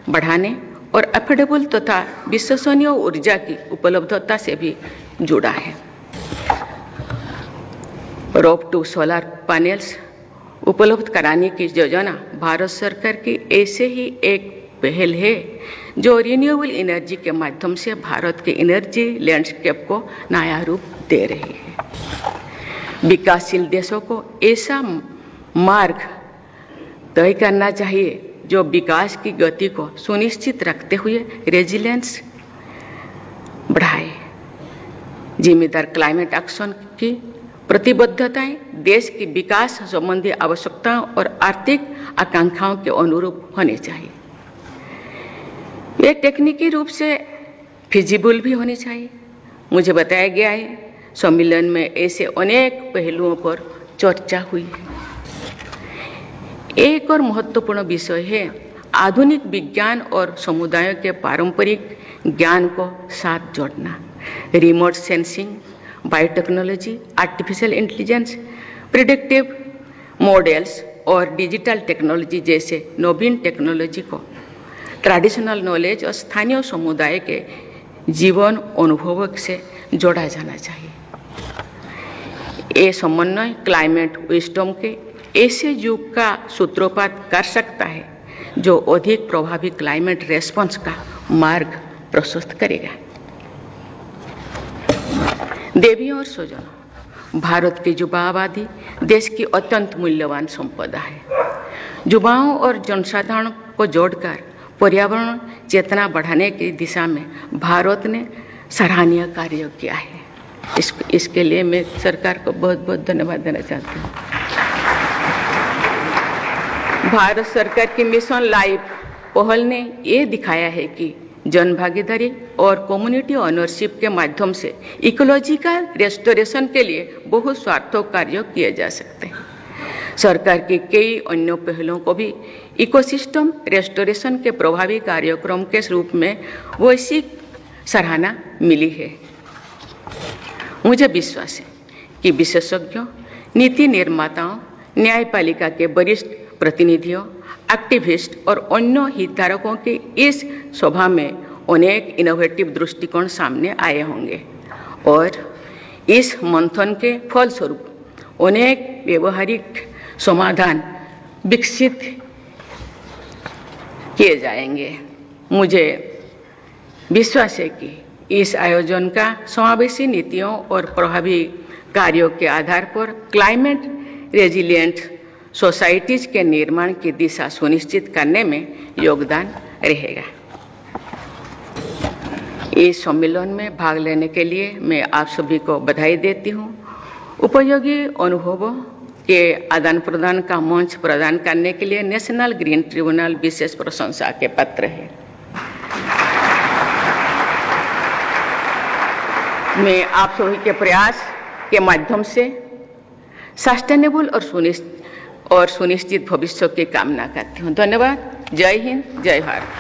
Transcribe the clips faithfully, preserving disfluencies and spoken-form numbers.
बढ़ाने और अफोर्डेबल तथा विश्वसनीय ऊर्जा की उपलब्धता से भी जुड़ा है। रोप टू सोलर पैनल्स उपलब्ध कराने की योजना भारत सरकार की ऐसे ही एक पहल है जो रिन्यूएबल एनर्जी के माध्यम से भारत के एनर्जी लैंडस्केप को नया रूप दे रही है। विकासशील देशों को ऐसा मार्ग तय करना चाहिए जो विकास की गति को सुनिश्चित रखते हुए रेजिलियंस बढ़ाए। जिम्मेदार क्लाइमेट एक्शन की प्रतिबद्धताएं देश की विकास संबंधी आवश्यकताओं और आर्थिक आकांक्षाओं के अनुरूप होनी चाहिए। ये टेक्निकी रूप से फिजिबल भी होनी चाहिए। मुझे बताया गया है सम्मेलन में ऐसे अनेक पहलुओं पर चर्चा हुई है। एक और महत्वपूर्ण विषय है आधुनिक विज्ञान और समुदायों के पारंपरिक ज्ञान को साथ जोड़ना। Remote sensing, biotechnology, artificial intelligence, predictive models और डिजिटल टेक्नोलॉजी जैसे नवीन टेक्नोलॉजी को ट्रेडिशनल नॉलेज और स्थानीय समुदाय के जीवन अनुभवों से जोड़ा जाना चाहिए। ये समन्वय क्लाइमेट विस्डम के ऐसे युग का सूत्रोपात कर सकता है जो अधिक प्रभावी क्लाइमेट रेस्पॉन्स का मार्ग प्रशस्त करेगा। देवियों और स्वजनों, भारत की युवा आबादी देश की अत्यंत मूल्यवान संपदा है। युवाओं और जनसाधारण को जोड़कर पर्यावरण चेतना बढ़ाने की दिशा में भारत ने सराहनीय कार्य किया है। इस, इसके लिए मैं सरकार को बहुत बहुत धन्यवाद देना चाहती हूँ। भारत सरकार की मिशन लाइफ पहल ने ये दिखाया है कि जन भागीदारी और कम्युनिटी ओनरशिप के माध्यम से इकोलॉजिकल रेस्टोरेशन के लिए बहुत सार्थक कार्य किए जा सकते हैं। सरकार के कई अन्य पहलों को भी इकोसिस्टम रेस्टोरेशन के प्रभावी कार्यक्रम के रूप में वैश्विक सराहना मिली है। मुझे विश्वास है कि विशेषज्ञों, नीति निर्माताओं, न्यायपालिका के वरिष्ठ प्रतिनिधियों, एक्टिविस्ट और अन्य हितधारकों के इस सभा में अनेक इनोवेटिव दृष्टिकोण सामने आए होंगे और इस मंथन के फलस्वरूप अनेक व्यवहारिक समाधान विकसित किए जाएंगे। मुझे विश्वास है कि इस आयोजन का समावेशी नीतियों और प्रभावी कार्यों के आधार पर क्लाइमेट रेजिलिएंट सोसाइटीज के निर्माण की दिशा सुनिश्चित करने में योगदान रहेगा। इस सम्मेलन में भाग लेने के लिए मैं आप सभी को बधाई देती हूँ। उपयोगी अनुभवों के आदान प्रदान का मंच प्रदान करने के लिए नेशनल ग्रीन ट्रिब्यूनल विशेष प्रशंसा के पात्र है। मैं आप सभी के प्रयास के माध्यम से सस्टेनेबल और सुनिश्चित और सुनिश्चित भविष्य की कामना करती हूँ। धन्यवाद। जय हिंद, जय Bharat.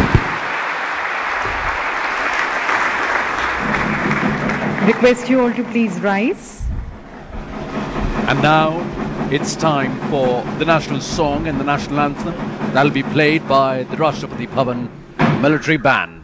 Request you all to please rise. And now it's time for the national song and the national anthem that will be played by the Rashtrapati Bhavan Military Band.